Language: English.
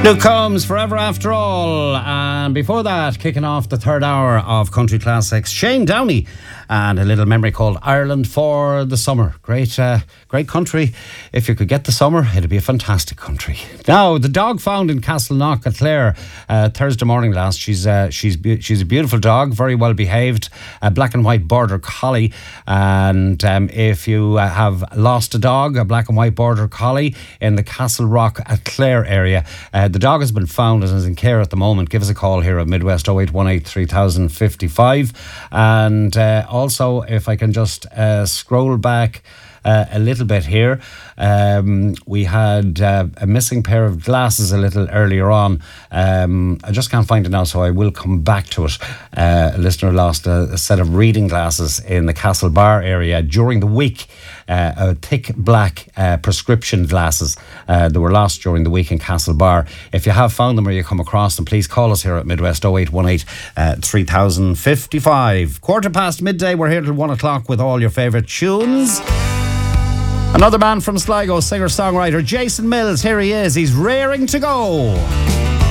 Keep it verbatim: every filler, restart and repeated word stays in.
Luke Combs, Forever After All. And before that, kicking off the third hour of Country Classics, Shane Downey and a little memory called Ireland for the Summer. Great uh, great country. If you could get the summer, it'd be a fantastic country. Now, the dog found in Castleknock at Clare uh, Thursday morning last. She's uh, she's be- she's a beautiful dog, very well behaved, a black and white border collie. And um, if you uh, have lost a dog, a black and white border collie in the Castle Rock at Clare area, uh, the dog has been found and is in care at the moment. Give us a call here at Midwest oh eight one eight three thousand fifty-five. And uh, also, if I can just uh, scroll back Uh, a little bit here. Um, we had uh, a missing pair of glasses a little earlier on. Um, I just can't find it now, so I will come back to it. Uh, a listener lost a, a set of reading glasses in the Castlebar area during the week. Uh, a thick black uh, prescription glasses. Uh, they were lost during the week in Castlebar. If you have found them or you come across them, please call us here at Midwest oh eight one eight three thousand fifty-five. Quarter past midday, we're here till one o'clock with all your favourite tunes. Another man from Sligo, singer-songwriter Jason Mills. Here he is. He's raring to go.